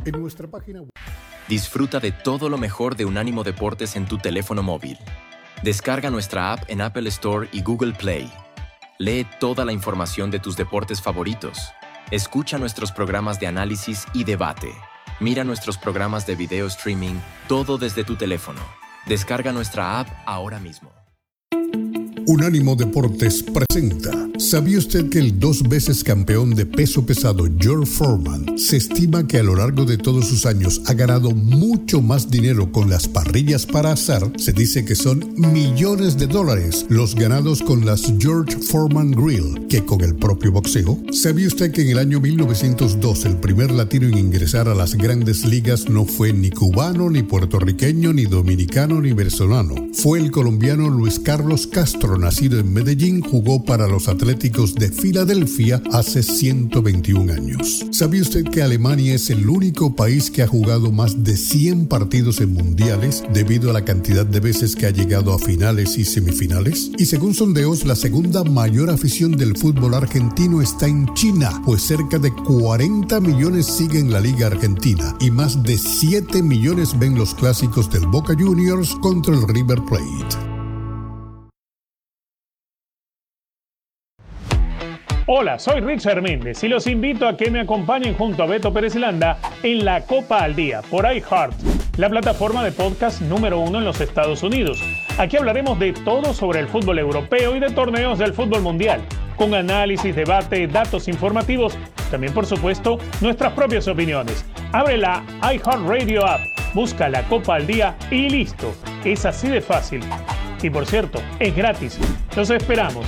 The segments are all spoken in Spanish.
En nuestra página web. Disfruta de todo lo mejor de Unánimo Deportes en tu teléfono móvil. Descarga nuestra app en Apple Store y Google Play. Lee toda la información de tus deportes favoritos. Escucha nuestros programas de análisis y debate. Mira nuestros programas de video streaming, todo desde tu teléfono. Descarga nuestra app ahora mismo. Unánimo Deportes presenta. ¿Sabía usted que el 2 veces campeón de peso pesado George Foreman se estima que a lo largo de todos sus años ha ganado mucho más dinero con las parrillas para asar? Se dice que son millones de dólares los ganados con las George Foreman Grill que con el propio boxeo. ¿Sabía usted que en el año 1902 el primer latino en ingresar a las grandes ligas no fue ni cubano, ni puertorriqueño, ni dominicano, ni venezolano? Fue el colombiano Luis Carlos Castro, nacido en Medellín, jugó para los Atléticos de Filadelfia hace 121 años. ¿Sabía usted que Alemania es el único país que ha jugado más de 100 partidos en mundiales debido a la cantidad de veces que ha llegado a finales y semifinales? Y según sondeos, la segunda mayor afición del fútbol argentino está en China, pues cerca de 40 millones siguen la Liga Argentina y más de 7 millones ven los clásicos del Boca Juniors contra el River Plate. Hola, soy Richard Méndez y los invito a que me acompañen junto a Beto Pérez Landa en La Copa al Día por iHeart, la plataforma de podcast número 1 en los Estados Unidos. Aquí hablaremos de todo sobre el fútbol europeo y de torneos del fútbol mundial, con análisis, debate, datos informativos, también por supuesto nuestras propias opiniones. Abre la iHeart Radio app, busca La Copa al Día y listo. Es así de fácil. Y por cierto, es gratis. Los esperamos.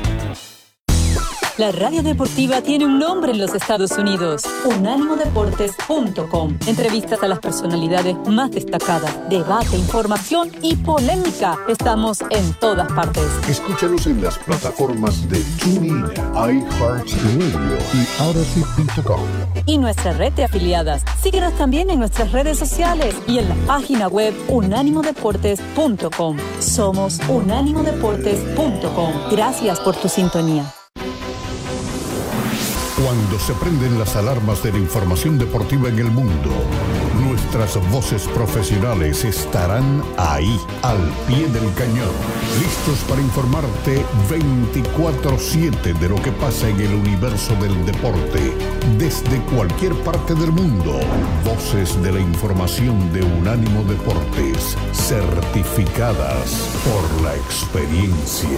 La radio deportiva tiene un nombre en los Estados Unidos: unánimodeportes.com. Entrevistas a las personalidades más destacadas, debate, información y polémica. Estamos en todas partes. Escúchanos en las plataformas de TuneIn, iHeartRadio y Odyssey.com. Y nuestra red de afiliadas. Síguenos también en nuestras redes sociales y en la página web unánimodeportes.com. Somos unánimodeportes.com. Gracias por tu sintonía. Cuando se prenden las alarmas de la información deportiva en el mundo, nuestras voces profesionales estarán ahí, al pie del cañón, listos para informarte 24/7 de lo que pasa en el universo del deporte, desde cualquier parte del mundo. Voces de la información de Unánimo Deportes, certificadas por la experiencia.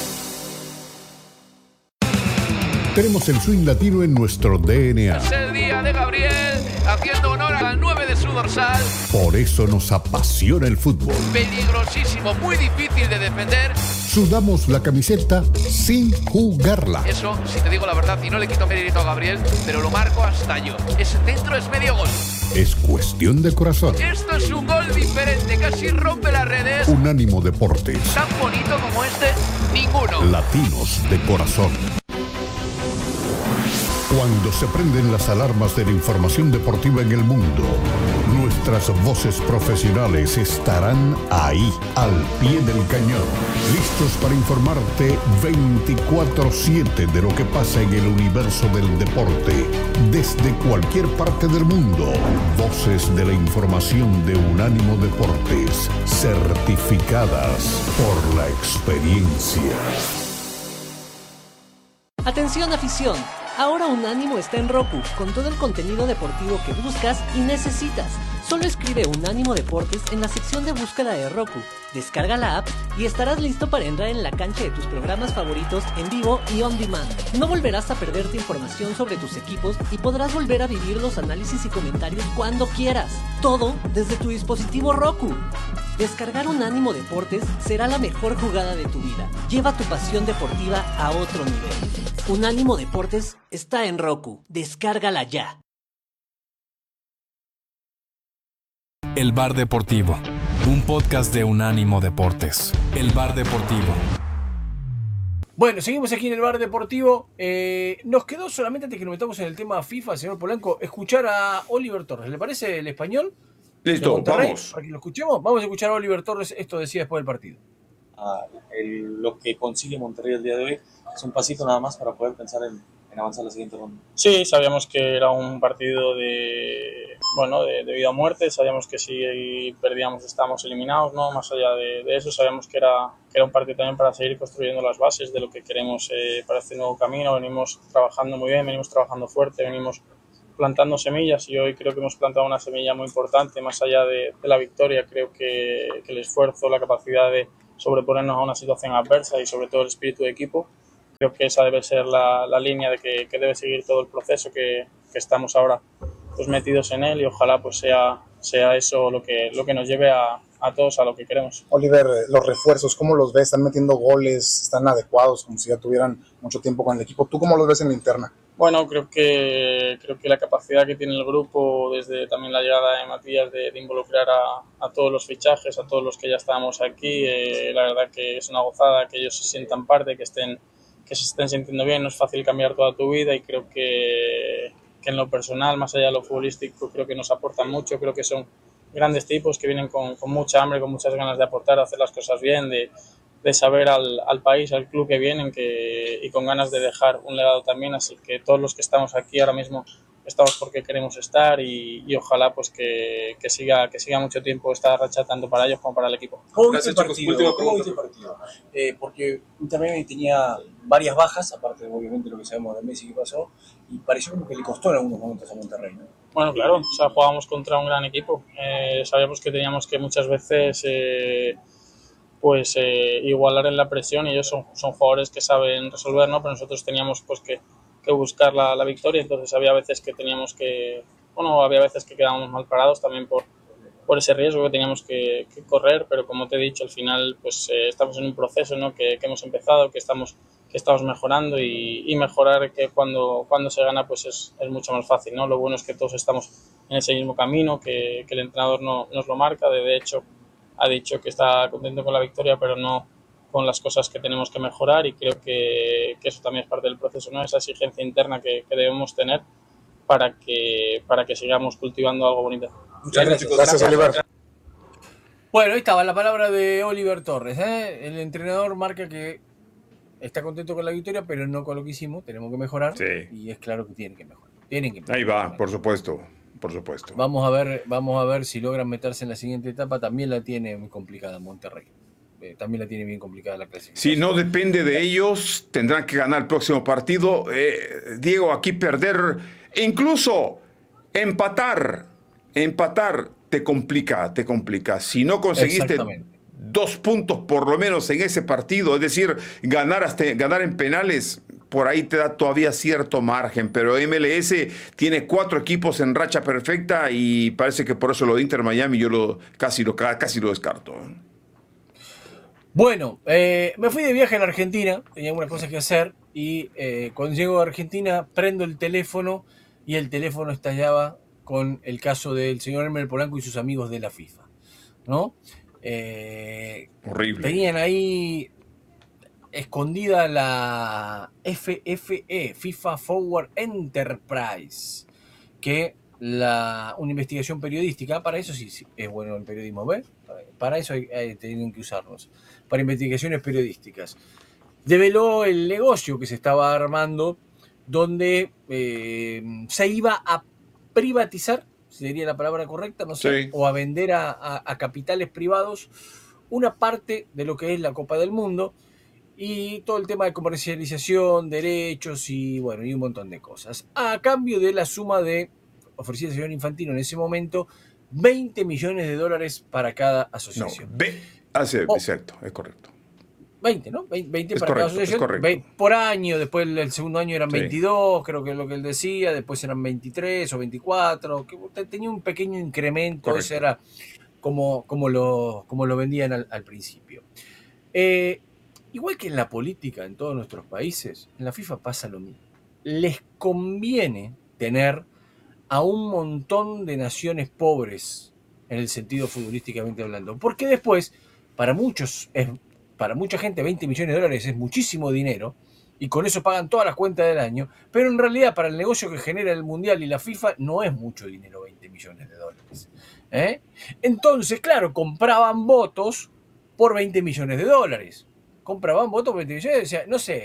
Tenemos el swing latino en nuestro DNA. Es el día de Gabriel, haciendo honor al 9 de su dorsal. Por eso nos apasiona el fútbol. Peligrosísimo, muy difícil de defender. Sudamos la camiseta sin jugarla. Eso, si te digo la verdad, y no le quito mérito a Gabriel, pero lo marco hasta yo. Ese centro es medio gol. Es cuestión de corazón. Esto es un gol diferente, casi rompe las redes. Unánimo Deportes. Tan bonito como este, ninguno. Latinos de corazón. Cuando se prenden las alarmas de la información deportiva en el mundo, nuestras voces profesionales estarán ahí, al pie del cañón, listos para informarte 24/7 de lo que pasa en el universo del deporte, desde cualquier parte del mundo. Voces de la información de Unánimo Deportes, certificadas por la experiencia. Atención afición, ahora Unánimo está en Roku, con todo el contenido deportivo que buscas y necesitas. Solo escribe Unánimo Deportes en la sección de búsqueda de Roku, descarga la app y estarás listo para entrar en la cancha de tus programas favoritos en vivo y on demand. No volverás a perderte información sobre tus equipos y podrás volver a vivir los análisis y comentarios cuando quieras. Todo desde tu dispositivo Roku. Descargar Unánimo Deportes será la mejor jugada de tu vida. Lleva tu pasión deportiva a otro nivel. Unánimo Deportes está en Roku. Descárgala ya. El Bar Deportivo, un podcast de Unánimo Deportes. El Bar Deportivo. Bueno, seguimos aquí en el Bar Deportivo. Nos quedó solamente, antes que nos metamos en el tema FIFA, señor Polanco, escuchar a Oliver Torres. ¿Le parece el español? Listo, vamos. Para que lo escuchemos, vamos a escuchar a Oliver Torres. Esto decía después del partido. Lo que consigue Monterrey el día de hoy es un pasito nada más para poder pensar en avanzar a la siguiente ronda? Sí, sabíamos que era un partido de vida o muerte, sabíamos que si perdíamos estábamos eliminados, ¿no? Más allá de eso, sabíamos que era un partido también para seguir construyendo las bases de lo que queremos para este nuevo camino. Venimos trabajando muy bien, venimos trabajando fuerte, venimos plantando semillas y hoy creo que hemos plantado una semilla muy importante. Más allá de la victoria, creo que el esfuerzo, la capacidad de sobreponernos a una situación adversa y sobre todo el espíritu de equipo, creo que esa debe ser la línea de que debe seguir todo el proceso que estamos ahora pues metidos en él, y ojalá pues sea eso lo que nos lleve a todos a lo que queremos. Oliver, los refuerzos, ¿cómo los ves? ¿Están metiendo goles? ¿Están adecuados? Como si ya tuvieran mucho tiempo con el equipo. ¿Tú cómo los ves en la interna? Bueno, creo que la capacidad que tiene el grupo, desde también la llegada de Matías, de involucrar a todos los fichajes, a todos los que ya estábamos aquí, la verdad que es una gozada que ellos se sientan parte, que se estén sintiendo bien. No es fácil cambiar toda tu vida, y creo que en lo personal, más allá de lo futbolístico, creo que nos aportan mucho. Creo que son grandes tipos que vienen con mucha hambre, con muchas ganas de aportar, de hacer las cosas bien, de saber al país, al club que vienen, y con ganas de dejar un legado también. Así que todos los que estamos aquí ahora mismo estamos porque queremos estar, y ojalá pues que siga mucho tiempo esta racha, tanto para ellos como para el equipo. ¿Cómo viste el partido? Porque también tenía varias bajas, aparte de obviamente lo que sabemos de Messi que pasó, y pareció como que le costó en algunos momentos a Monterrey, ¿no? Bueno, claro, o sea, jugábamos contra un gran equipo. Sabíamos que teníamos que muchas veces igualar en la presión, y ellos son jugadores que saben resolver, ¿no? Pero nosotros teníamos pues que buscar la victoria. Entonces había veces que quedábamos mal parados también por ese riesgo que teníamos que correr, pero como te he dicho, al final pues estamos en un proceso, ¿no? que hemos empezado, que estamos mejorando, y mejorar, que cuando se gana pues es mucho más fácil, ¿no? Lo bueno es que todos estamos en ese mismo camino, que el entrenador nos lo marca. De hecho ha dicho que está contento con la victoria, pero no con las cosas que tenemos que mejorar, y creo que eso también es parte del proceso, ¿no? Esa exigencia interna que debemos tener para que sigamos cultivando algo bonito. Muchas gracias. Gracias, Oliver. Bueno, ahí estaba la palabra de Oliver Torres, ¿eh? El entrenador marca que está contento con la victoria, pero no con lo que hicimos. Tenemos que mejorar, y es claro que tienen que mejorar. Ahí va, por supuesto. Vamos a ver si logran meterse en la siguiente etapa. También la tiene muy complicada Monterrey. También la tiene bien complicada la clasificación. Si no depende de ellos, tendrán que ganar el próximo partido. Diego, aquí perder, incluso empatar te complica. Si no conseguiste 2 puntos por lo menos en ese partido, es decir, ganar en penales, por ahí te da todavía cierto margen, pero MLS tiene 4 equipos en racha perfecta, y parece que por eso lo de Inter Miami yo casi lo descarto. Bueno, me fui de viaje a la Argentina, tenía algunas cosas que hacer, y cuando llego a Argentina prendo el teléfono, y el teléfono estallaba con el caso del señor Elmer Polanco y sus amigos de la FIFA, ¿no? Horrible. Tenían ahí escondida la FFE, FIFA Forward Enterprise, que una investigación periodística, para eso sí es bueno el periodismo, ¿ves? Para eso tienen que usarlos, para investigaciones periodísticas. Develó el negocio que se estaba armando, donde se iba a privatizar, sería la palabra correcta, no sé, sí, o a vender a capitales privados una parte de lo que es la Copa del Mundo, y todo el tema de comercialización, derechos y un montón de cosas, a cambio de la suma de, ofrecida el señor Infantino en ese momento, $20 millones para cada asociación. Exacto, es correcto. 20, ¿no? 20 es para cada correcto, asociación, por año. Después el segundo año eran 22, creo que es lo que él decía. Después eran 23 o 24, que tenía un pequeño incremento. Correcto. Ese era como lo vendían al principio. Igual que en la política en todos nuestros países, en la FIFA pasa lo mismo. Les conviene tener a un montón de naciones pobres, en el sentido futbolísticamente hablando, porque después, para mucha gente, $20 millones es muchísimo dinero, y con eso pagan todas las cuentas del año, pero en realidad para el negocio que genera el Mundial y la FIFA no es mucho dinero, $20 millones. Entonces, claro, compraban votos por $20 millones. Compraban votos por $20 millones, o sea, no sé,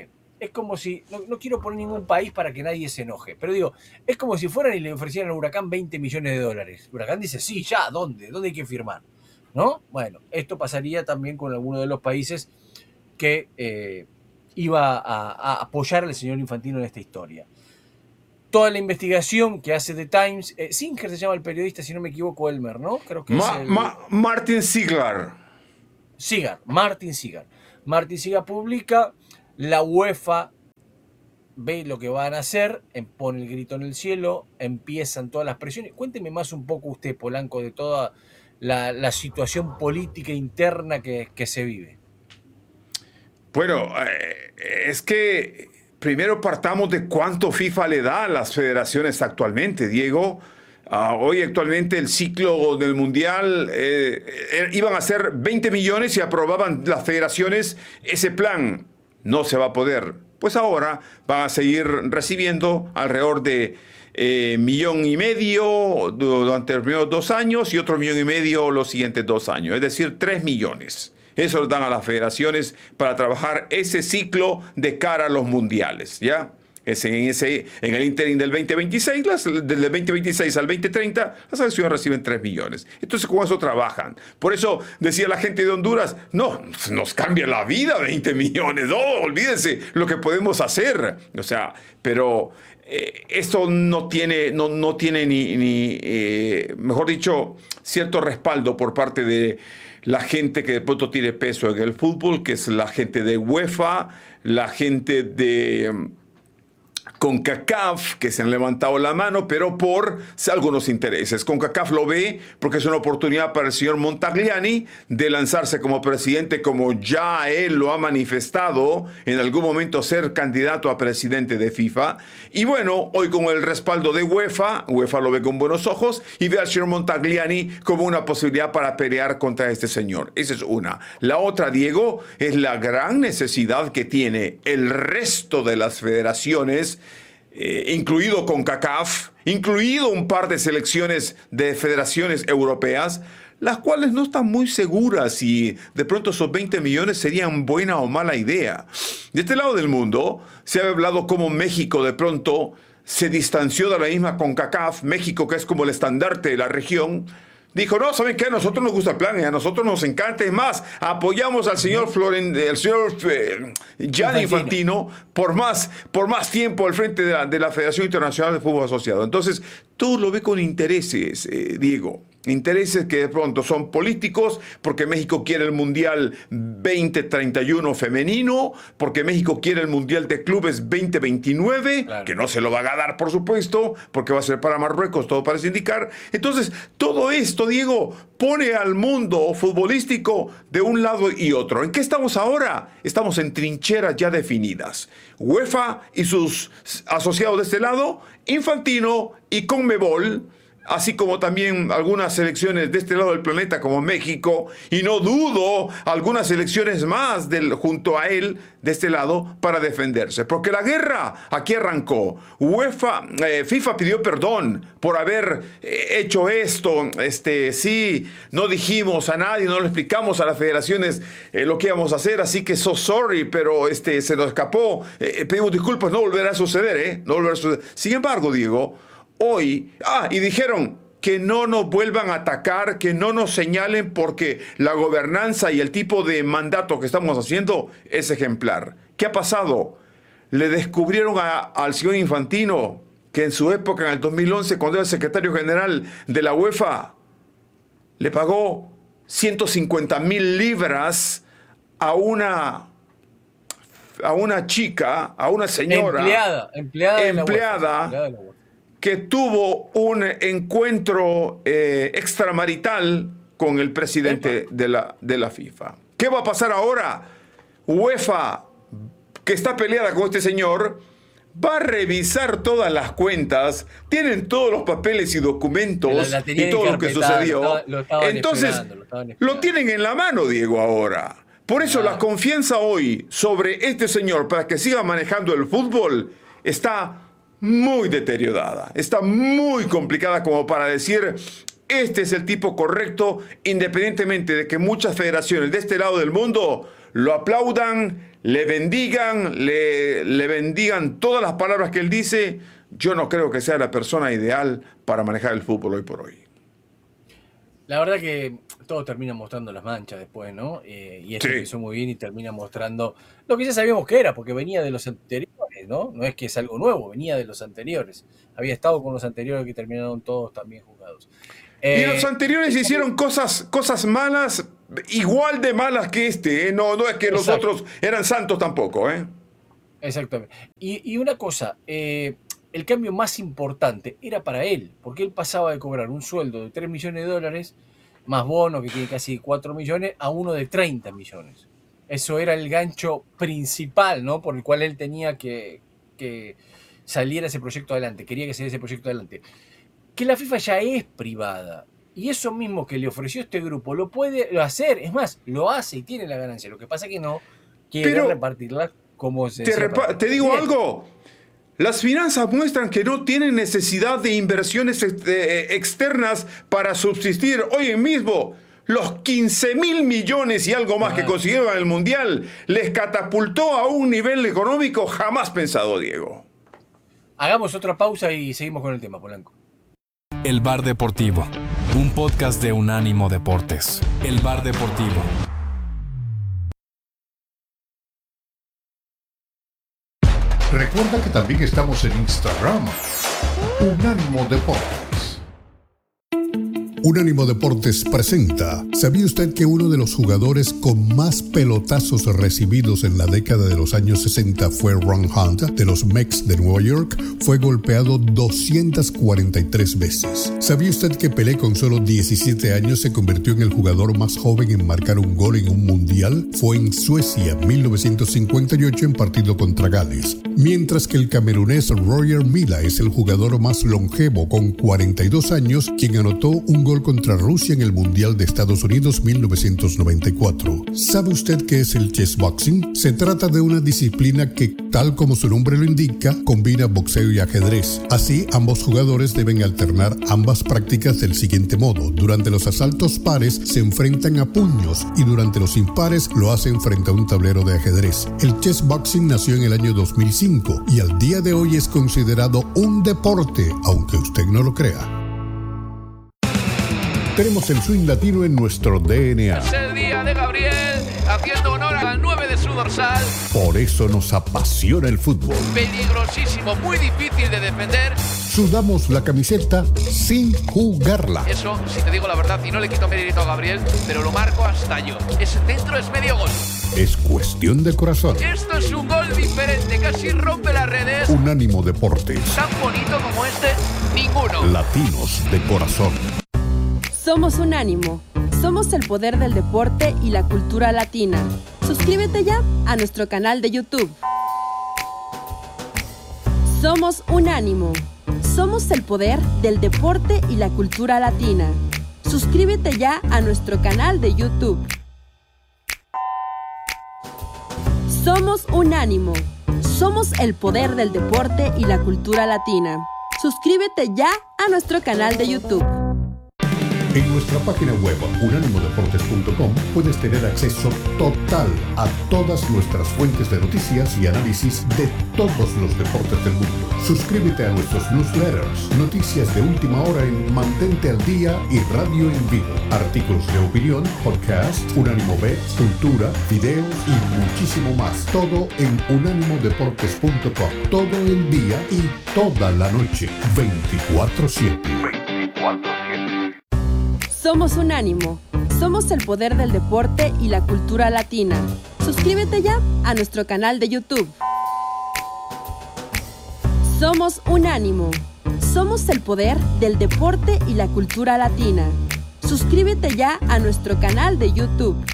es como si, no quiero poner ningún país para que nadie se enoje, pero digo, es como si fueran y le ofrecieran al Huracán 20 millones de dólares. El Huracán dice, sí, ya, ¿dónde hay que firmar? ¿No? Bueno, esto pasaría también con alguno de los países que iba a apoyar al señor Infantino en esta historia. Toda la investigación que hace The Times, Singer se llama el periodista, si no me equivoco, Elmer, ¿no? Creo que Martin Ziegler. Martin Ziegler. Martin Ziegler publica, la UEFA ve lo que van a hacer, pone el grito en el cielo, empiezan todas las presiones. Cuénteme más un poco usted, Polanco, de toda la situación política interna que se vive. Bueno, es que primero partamos de cuánto FIFA le da a las federaciones actualmente, Diego. Hoy actualmente el ciclo del Mundial iban a ser 20 millones y aprobaban las federaciones ese plan. No se va a poder. Pues ahora van a seguir recibiendo alrededor de 1,5 millones durante los primeros 2 años y otro 1,5 millones los siguientes 2 años. Es decir, 3 millones. Eso les dan a las federaciones para trabajar ese ciclo de cara a los mundiales, ¿ya? En el interim del 2026, del 2026 al 2030, las selecciones reciben 3 millones. Entonces, con eso trabajan. Por eso decía la gente de Honduras, no, nos cambia la vida 20 millones. No, olvídense lo que podemos hacer. O sea, pero esto no tiene mejor dicho, cierto respaldo por parte de la gente que de pronto tiene peso en el fútbol, que es la gente de UEFA, la gente de CONCACAF, que se han levantado la mano, pero por algunos intereses. CONCACAF lo ve porque es una oportunidad para el señor Montagliani de lanzarse como presidente, como ya él lo ha manifestado, en algún momento ser candidato a presidente de FIFA. Y bueno, hoy con el respaldo de UEFA lo ve con buenos ojos y ve al señor Montagliani como una posibilidad para pelear contra este señor. Esa es una. La otra, Diego, es la gran necesidad que tiene el resto de las federaciones, incluido CONCACAF, incluido un par de selecciones de federaciones europeas, las cuales no están muy seguras si de pronto esos 20 millones serían buena o mala idea. De este lado del mundo se ha hablado cómo México de pronto se distanció de la misma CONCACAF, México que es como el estandarte de la región. Dijo, no, ¿saben qué? A nosotros nos gusta el plan y a nosotros nos encanta. Es más, apoyamos al señor Gianni Infantino por más tiempo al frente de la Federación Internacional de Fútbol Asociado. Entonces, todo lo ve con intereses, Diego. Intereses que de pronto son políticos, porque México quiere el Mundial 2031 femenino, porque México quiere el Mundial de Clubes 2029, claro, que no se lo va a dar, por supuesto, porque va a ser para Marruecos, todo parece indicar. Entonces, todo esto, Diego, pone al mundo futbolístico de un lado y otro. ¿En qué estamos ahora? Estamos en trincheras ya definidas. UEFA y sus asociados de este lado, Infantino y CONMEBOL, así como también algunas selecciones de este lado del planeta como México, y no dudo algunas selecciones más junto a él de este lado para defenderse, porque la guerra aquí arrancó. FIFA pidió perdón por haber hecho esto, sí, no dijimos a nadie, no le explicamos a las federaciones lo que íbamos a hacer, así que sorry, pero se nos escapó, pedimos disculpas, no volverá a suceder, no volverá a suceder. Sin embargo, Diego, hoy, y dijeron que no nos vuelvan a atacar, que no nos señalen porque la gobernanza y el tipo de mandato que estamos haciendo es ejemplar. ¿Qué ha pasado? Le descubrieron al señor Infantino que en su época, en el 2011, cuando era secretario general de la UEFA, le pagó 150,000 libras a una chica, a una señora empleada que tuvo un encuentro extramarital con el presidente de la FIFA. ¿Qué va a pasar ahora? UEFA, que está peleada con este señor, va a revisar todas las cuentas, tienen todos los papeles y documentos y todo lo que sucedió. Entonces, lo tienen en la mano, Diego, ahora. Por eso la confianza hoy sobre este señor para que siga manejando el fútbol está muy deteriorada, está muy complicada como para decir este es el tipo correcto, independientemente de que muchas federaciones de este lado del mundo lo aplaudan, le bendigan, le bendigan todas las palabras que él dice, yo no creo que sea la persona ideal para manejar el fútbol hoy por hoy. La verdad que todo termina mostrando las manchas después, ¿no? Y esto empezó muy bien y termina mostrando lo que ya sabíamos que era, porque venía de los anteriores, ¿no? No es que es algo nuevo, venía de los anteriores. Había estado con los anteriores que terminaron todos también jugados. Y los anteriores hicieron cosas malas, igual de malas que este, ¿eh? No es que los otros eran santos tampoco, ¿eh? Exactamente. Y una cosa, el cambio más importante era para él, porque él pasaba de cobrar un sueldo de 3 millones de dólares, más bono que tiene casi 4 millones, a uno de 30 millones. Eso era el gancho principal, ¿no? Por el cual él tenía que saliera ese proyecto adelante, quería que saliera ese proyecto adelante. Que la FIFA ya es privada, y eso mismo que le ofreció este grupo lo puede hacer, es más, lo hace y tiene la ganancia. Lo que pasa es que no quiere repartirla como se te digo algo. Las finanzas muestran que no tienen necesidad de inversiones externas para subsistir. Hoy mismo, los 15.000 millones y algo más que consiguieron en el Mundial les catapultó a un nivel económico jamás pensado, Diego. Hagamos otra pausa y seguimos con el tema, Polanco. El Bar Deportivo, un podcast de Unánimo Deportes. El Bar Deportivo. Recuerda que también estamos en Instagram. Unánimo Deportes. Unánimo Deportes presenta. ¿Sabía usted que uno de los jugadores con más pelotazos recibidos en la década de los años 60 fue Ron Hunt, de los Mets de Nueva York? Fue golpeado 243 veces. ¿Sabía usted que Pelé con solo 17 años se convirtió en el jugador más joven en marcar un gol en un mundial? Fue en Suecia, 1958, en partido contra Gales. Mientras que el camerunés Roger Milla es el jugador más longevo con 42 años, quien anotó un gol contra Rusia en el Mundial de Estados Unidos 1994. ¿Sabe usted qué es el chessboxing? Se trata de una disciplina que, tal como su nombre lo indica, combina boxeo y ajedrez. Así, ambos jugadores deben alternar ambas prácticas del siguiente modo. Durante los asaltos pares se enfrentan a puños y durante los impares lo hacen frente a un tablero de ajedrez. El chessboxing nació en el año 2005 y al día de hoy es considerado un deporte, aunque usted no lo crea. Tenemos el swing latino en nuestro DNA. Es el día de Gabriel, haciendo honor al 9 de su dorsal. Por eso nos apasiona el fútbol. Peligrosísimo, muy difícil de defender. Sudamos la camiseta sin jugarla. Eso, si te digo la verdad, y no le quito mérito a Gabriel, pero lo marco hasta yo. Ese centro es medio gol. Es cuestión de corazón. Esto es un gol diferente, casi rompe las redes. Unánimo Deportes. Tan bonito como este, ninguno. Latinos de corazón. Somos Unánimo. Somos el poder del deporte y la cultura latina. Suscríbete ya a nuestro canal de YouTube. Somos Unánimo. Somos el poder del deporte y la cultura latina. Suscríbete ya a nuestro canal de YouTube. Somos Unánimo. Somos el poder del deporte y la cultura latina. Suscríbete ya a nuestro canal de YouTube. En nuestra página web unánimodeportes.com puedes tener acceso total a todas nuestras fuentes de noticias y análisis de todos los deportes del mundo. Suscríbete a nuestros newsletters, noticias de última hora en Mantente al Día y Radio en Vivo, artículos de opinión, podcast, Unánimo Bet, cultura, videos y muchísimo más. Todo en unánimodeportes.com. Todo el día y toda la noche, 24/7. Somos Unánimo. Somos el poder del deporte y la cultura latina. Suscríbete ya a nuestro canal de YouTube. Somos Unánimo. Somos el poder del deporte y la cultura latina. Suscríbete ya a nuestro canal de YouTube.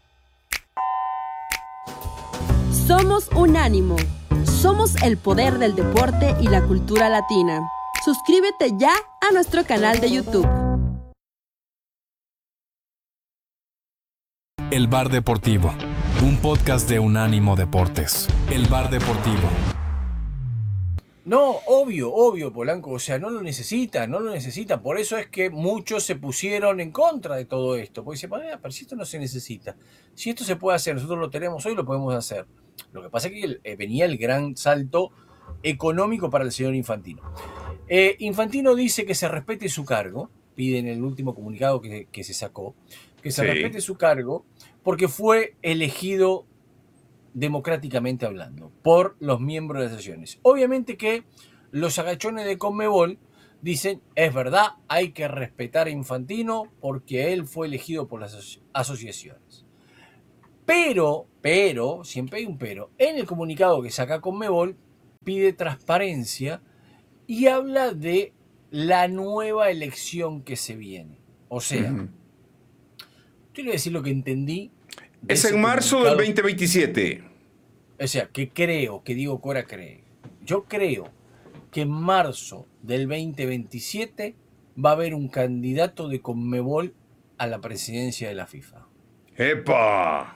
Somos Unánimo. Somos el poder del deporte y la cultura latina. Suscríbete ya a nuestro canal de YouTube. El Bar Deportivo, un podcast de Unánimo Deportes. El Bar Deportivo. No, obvio, Polanco, o sea, no lo necesita. Por eso es que muchos se pusieron en contra de todo esto. Porque dicen, pero si esto no se necesita. Si esto se puede hacer, nosotros lo tenemos hoy, lo podemos hacer. Lo que pasa es que venía el gran salto económico para el señor Infantino. Infantino dice que se respete su cargo, pide en el último comunicado que se sacó, que se respete su cargo porque fue elegido democráticamente hablando por los miembros de las asociaciones. Obviamente que los agachones de Conmebol dicen, es verdad, hay que respetar a Infantino porque él fue elegido por las asociaciones. Pero, siempre hay un pero, en el comunicado que saca Conmebol pide transparencia y habla de la nueva elección que se viene. O sea, yo le voy a decir lo que entendí. Es en marzo del 2027. O sea, que Diego Cora cree. Yo creo que en marzo del 2027 va a haber un candidato de Conmebol a la presidencia de la FIFA. ¡Epa!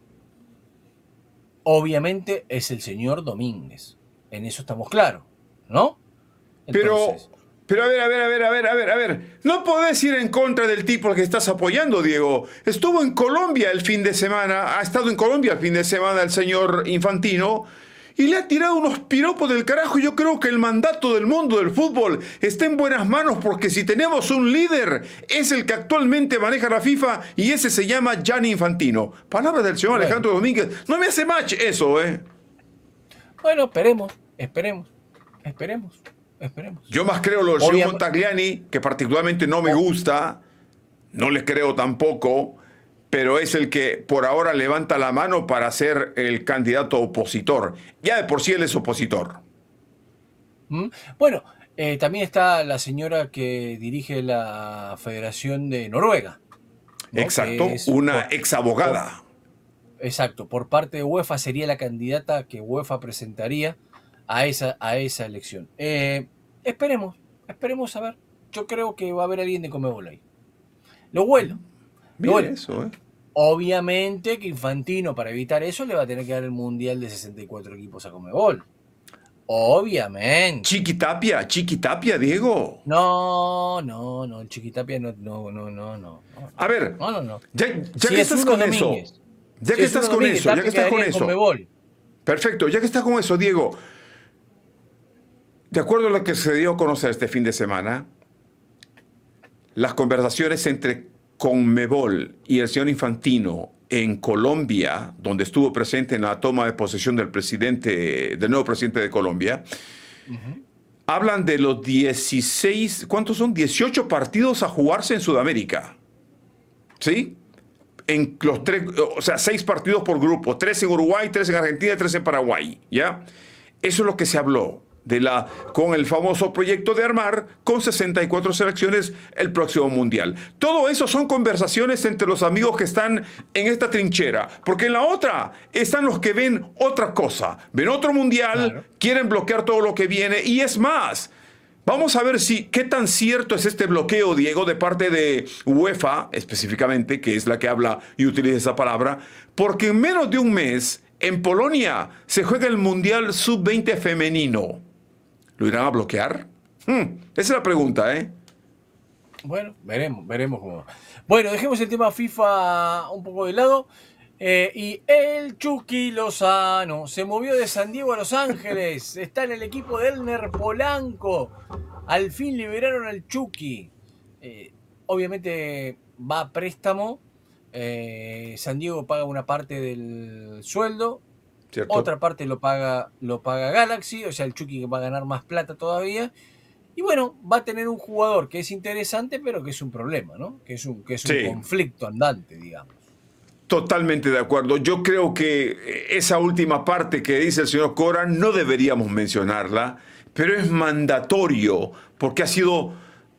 Obviamente es el señor Domínguez. En eso estamos claros, ¿no? Entonces, pero a ver. No podés ir en contra del tipo al que estás apoyando, Diego. Estuvo en Colombia el fin de semana, ha estado en Colombia el fin de semana el señor Infantino y le ha tirado unos piropos del carajo. Yo creo que el mandato del mundo del fútbol está en buenas manos porque si tenemos un líder es el que actualmente maneja la FIFA y ese se llama Gianni Infantino. Palabras del señor Alejandro Domínguez. No me hace match eso, Bueno, esperemos. Yo más creo lo del señor Montagliani, que particularmente no me gusta, no le creo tampoco, pero es el que por ahora levanta la mano para ser el candidato opositor. Ya de por sí él es opositor. Bueno, también está la señora que dirige la Federación de Noruega, ¿no? Exacto, una ex abogada. Exacto, por parte de UEFA sería la candidata que UEFA presentaría a esa elección. Esperemos a ver. Yo creo que va a haber alguien de Conmebol ahí. Lo huelo. Eso, Obviamente que Infantino, para evitar eso, le va a tener que dar el Mundial de 64 equipos a Conmebol. Obviamente. Chiquitapia, Diego. No, Chiquitapia no. A ver, no. Ya que estás con eso. Ya que estás con eso. Perfecto, ya que estás con eso, Diego. De acuerdo a lo que se dio a conocer este fin de semana, las conversaciones entre Conmebol y el señor Infantino en Colombia, donde estuvo presente en la toma de posesión del nuevo presidente de Colombia, hablan de los 16, ¿cuántos son? 18 partidos a jugarse en Sudamérica. ¿Sí? En los 6 partidos por grupo, 3 en Uruguay, 3 en Argentina y 3 en Paraguay, ¿ya? Eso es lo que se habló con el famoso proyecto de armar con 64 selecciones el próximo Mundial. Todo eso son conversaciones entre los amigos que están en esta trinchera, porque en la otra están los que ven otra cosa, ven otro Mundial, quieren bloquear todo lo que viene, y es más, vamos a ver qué tan cierto es este bloqueo, Diego, de parte de UEFA, específicamente, que es la que habla y utiliza esa palabra, porque en menos de un mes, en Polonia, se juega el Mundial Sub-20 femenino. ¿Lo irán a bloquear? Esa es la pregunta, Bueno, veremos cómo va. Bueno, dejemos el tema FIFA un poco de lado. Y el Chucky Lozano se movió de San Diego a Los Ángeles. Está en el equipo de Elner Polanco. Al fin liberaron al Chucky. Obviamente va a préstamo. San Diego paga una parte del sueldo. ¿Cierto? Otra parte lo paga Galaxy. O sea, el Chucky va a ganar más plata todavía. Y bueno, va a tener un jugador que es interesante, pero que es un problema, ¿no? Que es un conflicto andante, digamos. Totalmente de acuerdo. Yo creo que esa última parte que dice el señor Cora no deberíamos mencionarla, pero es mandatorio porque ha sido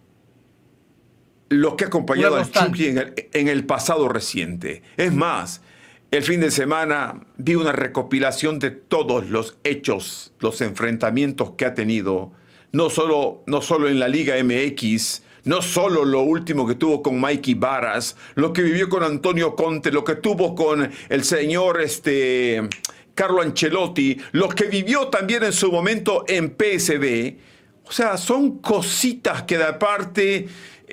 lo que ha acompañado al Chucky en el pasado reciente. Es más, el fin de semana vi una recopilación de todos los hechos, los enfrentamientos que ha tenido, no solo en la Liga MX, no solo lo último que tuvo con Mikey Varas, lo que vivió con Antonio Conte, lo que tuvo con el señor Carlo Ancelotti, lo que vivió también en su momento en PSV. O sea, son cositas que de aparte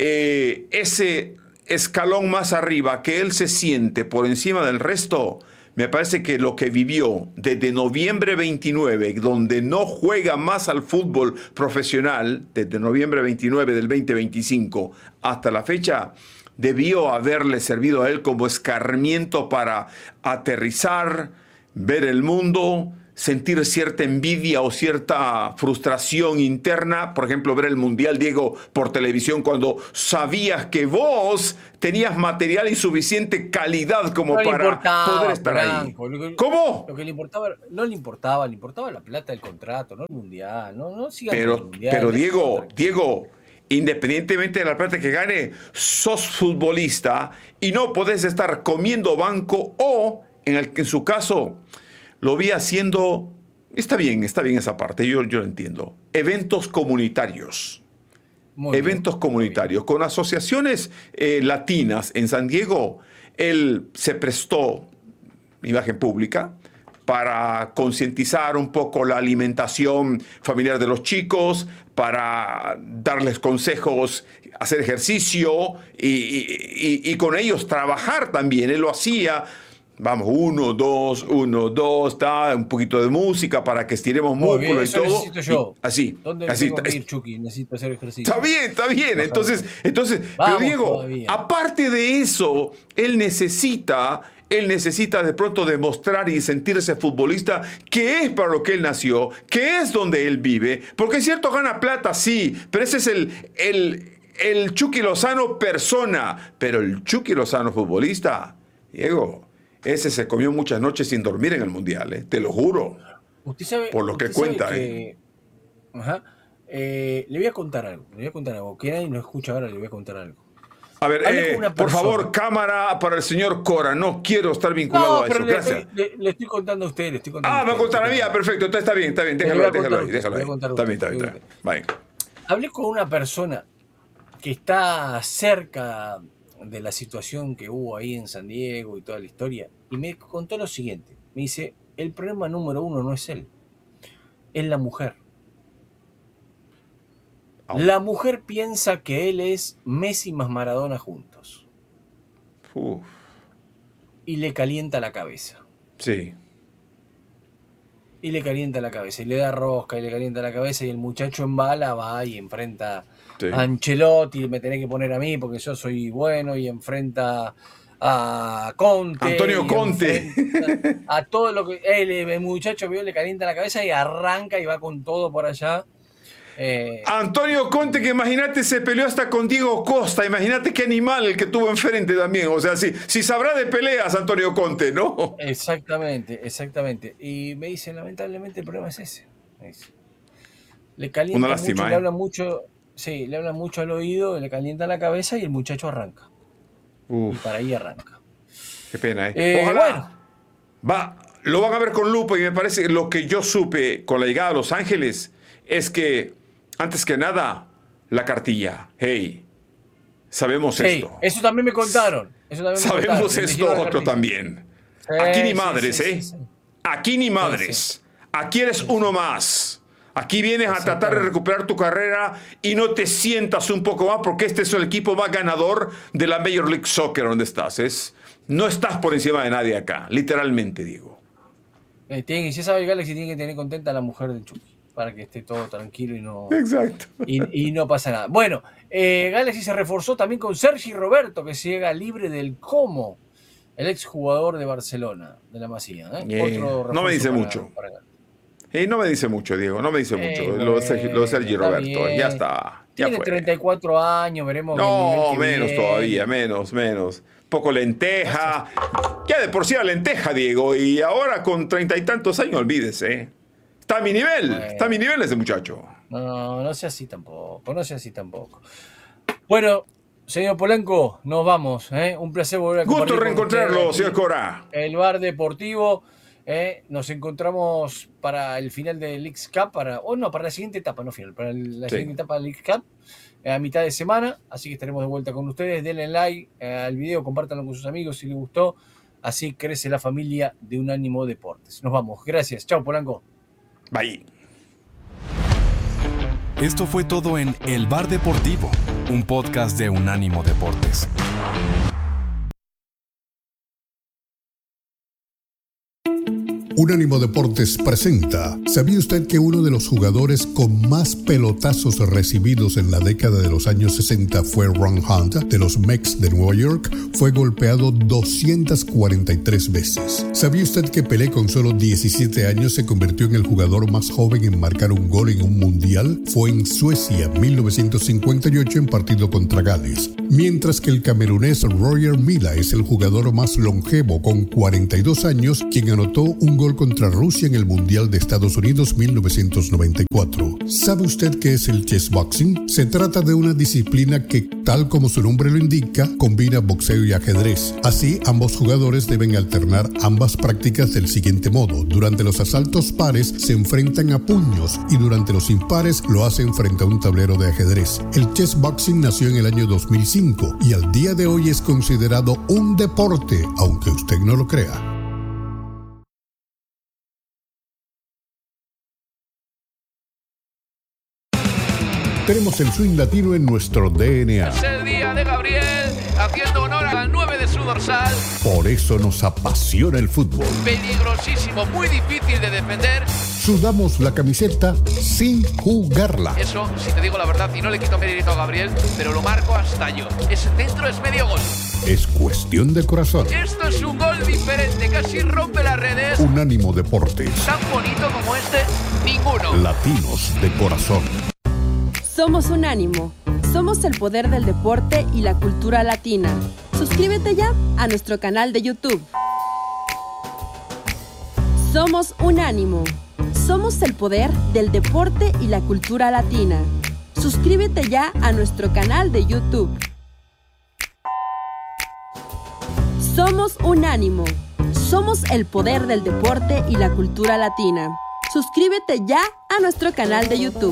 ese escalón más arriba que él se siente por encima del resto, me parece que lo que vivió desde noviembre 29, donde no juega más al fútbol profesional, desde noviembre 29 del 2025 hasta la fecha, debió haberle servido a él como escarmiento para aterrizar, ver el mundo, sentir cierta envidia o cierta frustración interna. Por ejemplo, ver el Mundial, Diego, por televisión, cuando sabías que vos tenías material y suficiente calidad como para poder estar Blanco, ahí. ¿Cómo? Lo que le importaba, le importaba la plata del contrato, no el Mundial. No sigan Pero, con el Mundial. pero Diego, independientemente de la plata que gane, sos futbolista y no podés estar comiendo banco o, en su caso, lo vi haciendo, está bien esa parte, yo lo entiendo, eventos comunitarios. Eventos comunitarios con asociaciones latinas en San Diego. Él se prestó, imagen pública, para concientizar un poco la alimentación familiar de los chicos, para darles consejos, hacer ejercicio y con ellos trabajar también. Él lo hacía. Vamos, 1, 2, un poquito de música para que estiremos músculo y todo. Necesito yo. Así. ¿Dónde tengo que ir, Chucky? Necesito hacer ejercicio. Está bien. Entonces, pero Diego, todavía. Aparte de eso, él necesita de pronto demostrar y sentirse futbolista, que es para lo que él nació, que es donde él vive. Porque es cierto, gana plata, sí, pero ese es el Chucky Lozano persona. Pero el Chucky Lozano futbolista, Diego, ese se comió muchas noches sin dormir en el Mundial, te lo juro. Usted sabe, por lo que cuenta. Le voy a contar algo. Que nadie nos escucha ahora, le voy a contar algo. A ver, por favor, cámara para el señor Cora. No quiero estar vinculado a eso. Gracias. Le estoy contando a usted. Va a contar a mí. Perfecto. Entonces está bien. Déjalo ahí. Está bien. Vale. Hablé con una persona que está cerca de la situación que hubo ahí en San Diego y toda la historia, y me contó lo siguiente. Me dice, el problema número 1 no es él, es la mujer. La mujer piensa que él es Messi más Maradona juntos. Y le calienta la cabeza. Sí. Y le calienta la cabeza, y le da rosca, y le calienta la cabeza, y el muchacho en bala va y enfrenta a Ancelotti, me tenés que poner a mí porque yo soy bueno, y enfrenta a Conte. Antonio Conte. A todo lo que el muchacho vio, le calienta la cabeza y arranca y va con todo por allá. Antonio Conte, que imagínate, se peleó hasta con Diego Costa. Imagínate qué animal el que tuvo enfrente también. O sea, si sabrá de peleas Antonio Conte, ¿no? Exactamente. Y me dice, lamentablemente el problema es ese. Le calienta una lástima, mucho, le habla mucho al oído, le calienta la cabeza y el muchacho arranca. Y para ahí arranca. Qué pena, Ojalá. Bueno. Lo van a ver con lupa, y me parece que lo que yo supe con la llegada a Los Ángeles es que, antes que nada, la cartilla. Hey, sabemos esto. Eso también me contaron. Sabemos esto otro también. Aquí ni madres, Aquí ni madres. Aquí eres uno más. Aquí vienes a tratar de recuperar tu carrera y no te sientas un poco más, porque este es el equipo más ganador de la Major League Soccer donde estás. No estás por encima de nadie acá, literalmente, digo. Si sabe Galaxy, tiene que tener contenta a la mujer del Chucky, para que esté todo tranquilo y no. Exacto. Y no pasa nada. Bueno, Galaxy se reforzó también con Sergi Roberto, que se llega libre del Como, el exjugador de Barcelona, de la Masía. No me dice mucho. No me dice mucho, Diego, no me dice mucho. Lo de Sergi Roberto, bien. Ya está. Ya tiene 34 años, veremos. No, menos todavía, menos. Poco lenteja. Ya de por sí era lenteja, Diego, y ahora con 30 y tantos años, olvídese. Está a mi nivel ese muchacho. No sea así tampoco. Bueno, señor Polanco, nos vamos. Un placer volver a compartir. Gusto reencontrarlo, señor Cora. El bar deportivo. Nos encontramos para el final de Leagues Cup, para la siguiente etapa, no final, para la siguiente etapa de Leagues Cup, a mitad de semana, así que estaremos de vuelta con ustedes. Denle like al video, compártanlo con sus amigos si les gustó, así crece la familia de Unánimo Deportes. Nos vamos, gracias, chao Polanco. Bye. Esto fue todo en El Bar Deportivo, un podcast de Unánimo Deportes. Unánimo Deportes presenta. ¿Sabía usted que uno de los jugadores con más pelotazos recibidos en la década de los años 60 fue Ron Hunt, de los Mets de Nueva York? Fue golpeado 243 veces. ¿Sabía usted que Pelé, con solo 17 años, se convirtió en el jugador más joven en marcar un gol en un mundial? Fue en Suecia, 1958, en partido contra Gales. Mientras que el camerunés Roger Milla es el jugador más longevo, con 42 años, quien anotó un gol contra Rusia en el Mundial de Estados Unidos 1994. ¿Sabe usted qué es el chessboxing? Se trata de una disciplina que, tal como su nombre lo indica, combina boxeo y ajedrez. Así, ambos jugadores deben alternar ambas prácticas del siguiente modo. Durante los asaltos pares se enfrentan a puños y durante los impares lo hacen frente a un tablero de ajedrez. El chessboxing nació en el año 2005 y al día de hoy es considerado un deporte, aunque usted no lo crea. Tenemos el swing latino en nuestro DNA. Es el día de Gabriel, haciendo honor al 9 de su dorsal. Por eso nos apasiona el fútbol. Peligrosísimo, muy difícil de defender. Sudamos la camiseta sin jugarla. Eso, si te digo la verdad, y no le quito mérito a Gabriel, pero lo marco hasta yo. Ese centro es medio gol. Es cuestión de corazón. Esto es un gol diferente, casi rompe las redes. Unánimo Deportes. Tan bonito como este, ninguno. Latinos de corazón. Somos Unánimo. Somos el poder del deporte y la cultura latina. Suscríbete ya a nuestro canal de YouTube. Somos Unánimo. Somos el poder del deporte y la cultura latina. Suscríbete ya a nuestro canal de YouTube. Somos Unánimo. Somos el poder del deporte y la cultura latina. Suscríbete ya a nuestro canal de YouTube.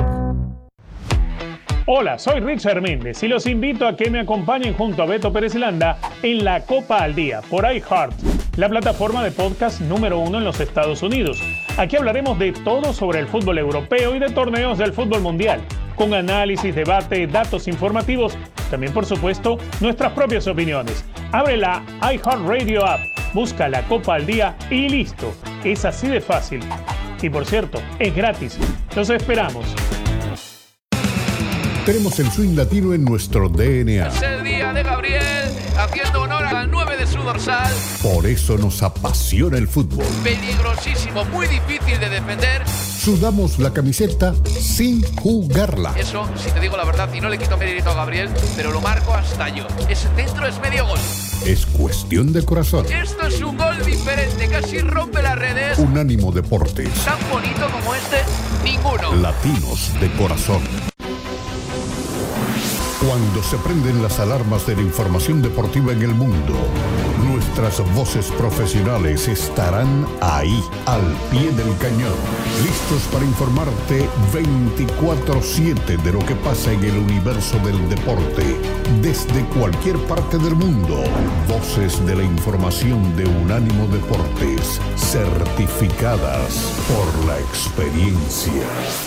Hola, soy Richard Méndez y los invito a que me acompañen junto a Beto Pérez Landa en la Copa al Día por iHeart, la plataforma de podcast número 1 en los Estados Unidos. Aquí hablaremos de todo sobre el fútbol europeo y de torneos del fútbol mundial, con análisis, debate, datos informativos, también por supuesto nuestras propias opiniones. Abre la iHeartRadio app, busca la Copa al Día y listo. Es así de fácil. Y por cierto, es gratis. Los esperamos. Tenemos el swing latino en nuestro DNA. Es el día de Gabriel, haciendo honor al 9 de su dorsal. Por eso nos apasiona el fútbol. Peligrosísimo, muy difícil de defender. Sudamos la camiseta sin jugarla. Eso, si te digo la verdad, y no le quito mérito a Gabriel, pero lo marco hasta yo. Ese centro es medio gol. Es cuestión de corazón. Esto es un gol diferente, casi rompe las redes. Unánimo Deportes. Tan bonito como este, ninguno. Latinos de corazón. Cuando se prenden las alarmas de la información deportiva en el mundo, nuestras voces profesionales estarán ahí, al pie del cañón, listos para informarte 24/7 de lo que pasa en el universo del deporte, desde cualquier parte del mundo. Voces de la información de Unánimo Deportes, certificadas por la experiencia.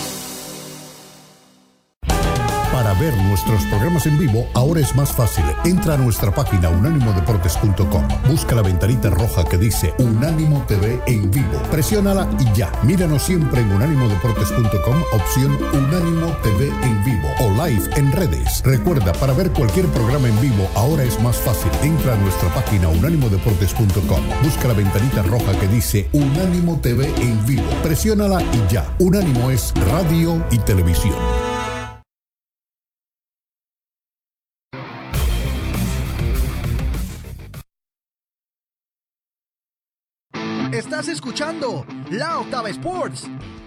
Para ver nuestros programas en vivo, ahora es más fácil. Entra a nuestra página unánimodeportes.com. Busca la ventanita roja que dice Unánimo TV en vivo. Presiónala y ya. Míranos siempre en unánimodeportes.com, opción Unánimo TV en vivo o live en redes. Recuerda, para ver cualquier programa en vivo, ahora es más fácil. Entra a nuestra página unánimodeportes.com. Busca la ventanita roja que dice Unánimo TV en vivo. Presiónala y ya. Unánimo es radio y televisión. Estás escuchando La Octava Sports.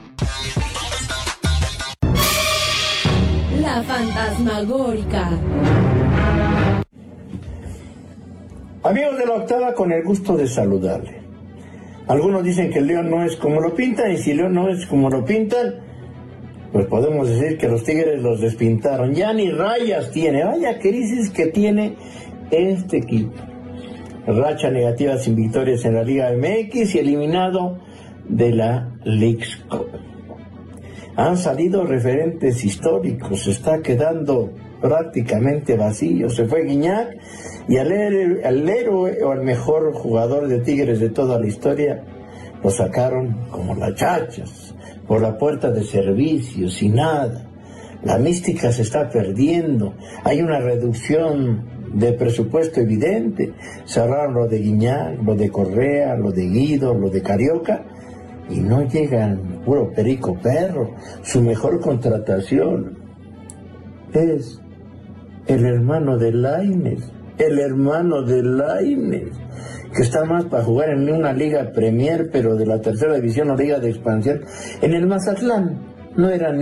La Fantasmagórica. Amigos de La Octava, con el gusto de saludarle. Algunos dicen que el León no es como lo pintan, y si León no es como lo pintan, pues podemos decir que los Tigres los despintaron. Ya ni rayas tiene. Vaya crisis que tiene este equipo. Racha negativa sin victorias en la Liga MX y eliminado de la Leagues Cup. Han salido referentes históricos, se está quedando prácticamente vacío. Se fue Guiñac y al héroe o al mejor jugador de Tigres de toda la historia Lo sacaron como las chachas, por la puerta de servicios y nada. La mística se está perdiendo, hay una reducción de presupuesto evidente. Cerraron lo de Guiñac, lo de Correa, lo de Guido, lo de Carioca, y no llegan puro perico perro. Su mejor contratación es el hermano de Lainez, que está más para jugar en una liga Premier, pero de la tercera división o liga de expansión, en el Mazatlán. No era ni